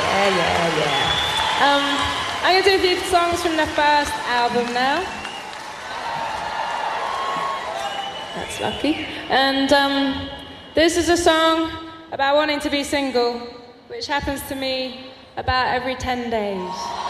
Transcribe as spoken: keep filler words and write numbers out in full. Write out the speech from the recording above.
Yeah, yeah, yeah. Um, I'm going to do a few songs from the first album now. That's lucky. And um, this is a song about wanting to be single, which happens to me about every ten days.